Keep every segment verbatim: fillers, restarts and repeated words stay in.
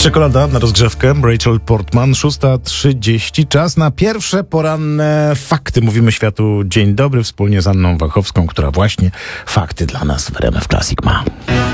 Czekolada na rozgrzewkę, Rachel Portman, szósta trzydzieści. Czas na pierwsze poranne fakty. Mówimy światu dzień dobry wspólnie z Anną Wachowską, która właśnie fakty dla nas w R M F Classic ma.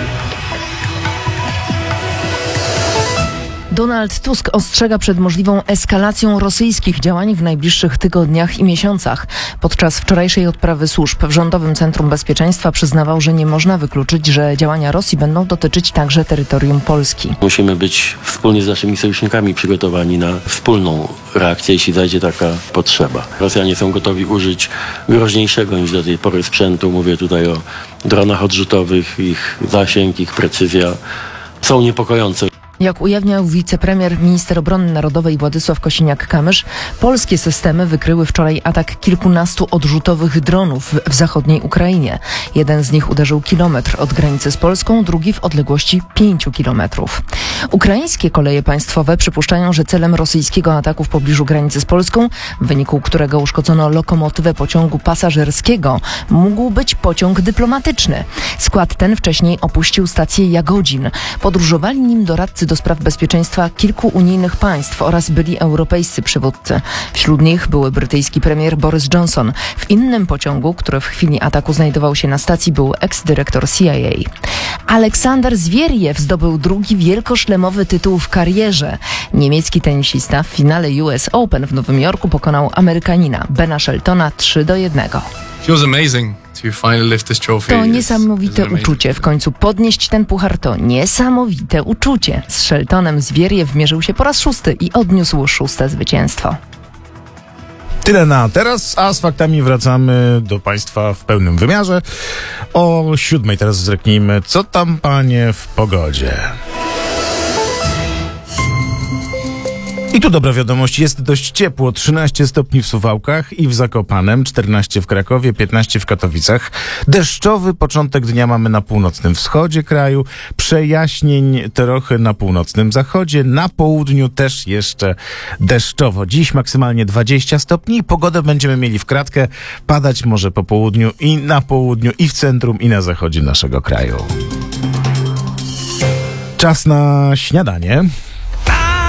Donald Tusk ostrzega przed możliwą eskalacją rosyjskich działań w najbliższych tygodniach i miesiącach. Podczas wczorajszej odprawy służb w Rządowym Centrum Bezpieczeństwa przyznawał, że nie można wykluczyć, że działania Rosji będą dotyczyć także terytorium Polski. Musimy być wspólnie z naszymi sojusznikami przygotowani na wspólną reakcję, jeśli zajdzie taka potrzeba. Rosjanie są gotowi użyć groźniejszego niż do tej pory sprzętu. Mówię tutaj o dronach odrzutowych, ich zasięg, ich precyzja są niepokojące. Jak ujawniał wicepremier, minister obrony narodowej Władysław Kosiniak-Kamysz, polskie systemy wykryły wczoraj atak kilkunastu odrzutowych dronów w zachodniej Ukrainie. Jeden z nich uderzył kilometr od granicy z Polską, drugi w odległości pięciu kilometrów. Ukraińskie koleje państwowe przypuszczają, że celem rosyjskiego ataku w pobliżu granicy z Polską, w wyniku którego uszkodzono lokomotywę pociągu pasażerskiego, mógł być pociąg dyplomatyczny. Skład ten wcześniej opuścił stację Jagodzin. Podróżowali nim doradcy do spraw bezpieczeństwa kilku unijnych państw oraz byli europejscy przywódcy. Wśród nich były brytyjski premier Boris Johnson. W innym pociągu, który w chwili ataku znajdował się na stacji, był eks-dyrektor C I A. Aleksander Zwieriew zdobył drugi wielkoszlemowy tytuł w karierze. Niemiecki tenisista w finale U S Open w Nowym Jorku pokonał Amerykanina Bena Sheltona trzy do jednego. To niesamowite uczucie. W końcu podnieść ten puchar to niesamowite uczucie. Z Sheltonem Zwieriew mierzył się po raz szósty i odniósł szóste zwycięstwo. Tyle na teraz, a z faktami wracamy do Państwa w pełnym wymiarze. O siódmej teraz zerknijmy, co tam, panie, w pogodzie. I tu dobra wiadomość, jest dość ciepło, trzynaście stopni w Suwałkach i w Zakopanem, czternaście w Krakowie, piętnaście w Katowicach. Deszczowy początek dnia mamy na północnym wschodzie kraju, przejaśnień trochę na północnym zachodzie, na południu też jeszcze deszczowo. Dziś maksymalnie dwadzieścia stopni i pogodę będziemy mieli w kratkę, padać może po południu i na południu, i w centrum, i na zachodzie naszego kraju. Czas na śniadanie.